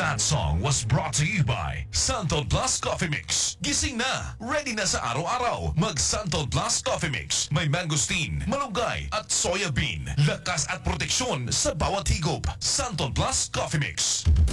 That song was brought to you by Santo Blas Coffee Mix. Gising na, ready na sa araw-araw. Mag Santo Blas Coffee Mix. May mangosteen, malunggay at soya bean. Lakas at proteksyon sa bawat higop. Santo Blas Coffee Mix.